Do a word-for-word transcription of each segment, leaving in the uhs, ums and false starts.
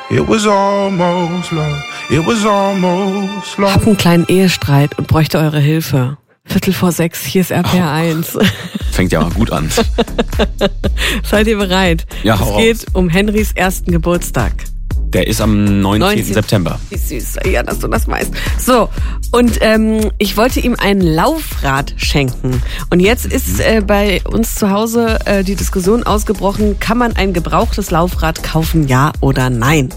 It was almost love. It was almost love. Ich hab einen kleinen Ehestreit und bräuchte eure Hilfe. Viertel vor sechs, hier ist R P R eins. Oh, fängt ja mal gut an. Seid ihr bereit? Ja, hau Es geht raus. um Henrys ersten Geburtstag. Der ist am neunzehnten September. Wie süß, ja, dass du das weißt. So, und ähm, ich wollte ihm ein Laufrad schenken. Und jetzt ist äh, bei uns zu Hause äh, die Diskussion ausgebrochen, kann man ein gebrauchtes Laufrad kaufen, ja oder nein?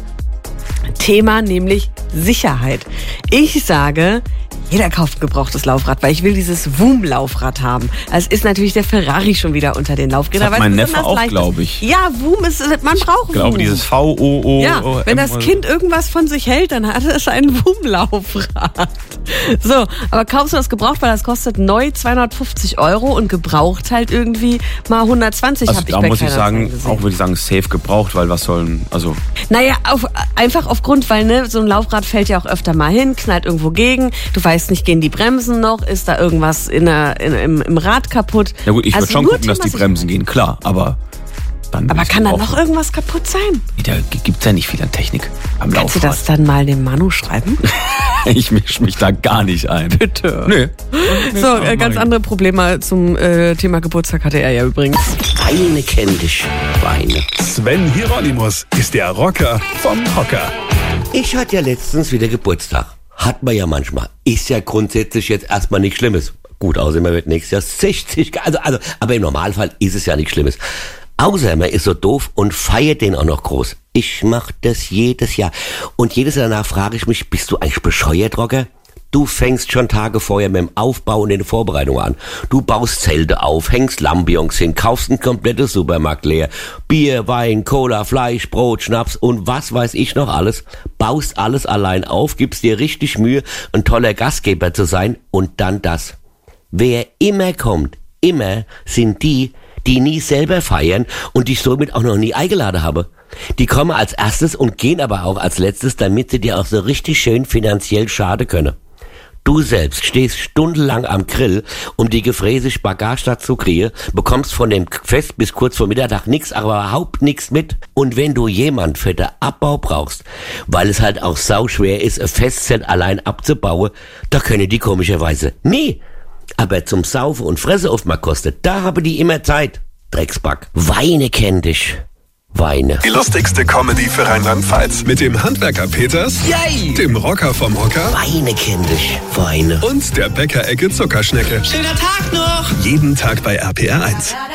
Thema nämlich Sicherheit. Ich sage, jeder kauft ein gebrauchtes Laufrad, weil ich will dieses Voom-Laufrad haben. Es ist natürlich der Ferrari schon wieder unter den Laufrädern. Das hat mein Neffe auch, glaube ich. Ja, Voom ist, man braucht Voom. Ich glaube, dieses V O O. Ja, wenn das Kind irgendwas von sich hält, dann hat es ein Voom-Laufrad. So, aber kaufst du das gebraucht, weil das kostet neu zweihundertfünfzig Euro und gebraucht halt irgendwie mal hundertzwanzig. Also hab ich da bei muss ich sagen, gesehen. auch würde ich sagen, safe gebraucht, weil was sollen, also... Naja, auf, einfach aufgrund, weil ne, so ein Laufrad fällt ja auch öfter mal hin, knallt irgendwo gegen, du weißt nicht, gehen die Bremsen noch, ist da irgendwas in der, in, im, im Rad kaputt? Ja gut, ich Also würde schon nur gucken, dass die Thema Bremsen gehen, klar, aber... Dann Aber will ich kann da auch- noch irgendwas kaputt sein? Da gibt's ja nicht viel an Technik am Kannst du Laufrad. das dann mal dem Manu schreiben? Ich misch mich da gar nicht ein. Bitte. Nee. So, äh, ganz andere Probleme zum äh, Thema Geburtstag hatte er ja übrigens. Weine kenn dich, Weine. Sven Hieronymus ist der Rocker vom Hocker. Ich hatte ja letztens wieder Geburtstag. Hat man ja manchmal. Ist ja grundsätzlich jetzt erstmal nichts Schlimmes. Gut, außer man wird nächstes Jahr sechzig. Also, also, aber im Normalfall ist es ja nichts Schlimmes. Außer man ist so doof und feiert den auch noch groß. Ich mach das jedes Jahr. Und jedes Jahr danach frage ich mich, bist du eigentlich bescheuert, Rocker? Du fängst schon Tage vorher mit dem Aufbau und den Vorbereitungen an. Du baust Zelte auf, hängst Lampions hin, kaufst ein komplettes Supermarkt leer. Bier, Wein, Cola, Fleisch, Brot, Schnaps und was weiß ich noch alles. Baust alles allein auf, gibst dir richtig Mühe, ein toller Gastgeber zu sein und dann das. Wer immer kommt, immer sind die, die nie selber feiern und dich somit auch noch nie eingeladen habe. Die kommen als erstes und gehen aber auch als letztes, damit sie dir auch so richtig schön finanziell schaden können. Du selbst stehst stundenlang am Grill, um die Gefräße Spagat dazu kriegen, bekommst von dem Fest bis kurz vor Mittag nix, aber überhaupt nix mit. Und wenn du jemand für den Abbau brauchst, weil es halt auch sauschwer ist, ein Festzelt allein abzubauen, da können die komischerweise nie. Aber zum Saufen und Fresse oft mal kostet, da habe die immer Zeit. Drecksback. Weine kenn dich. Weine. Die lustigste Comedy für Rheinland-Pfalz. Mit dem Handwerker Peters, Yay! dem Rocker vom Hocker Weine kenn dich. Weine. und der Bäckerecke Zuckerschnecke. Schöner Tag noch! Jeden Tag bei R P R eins.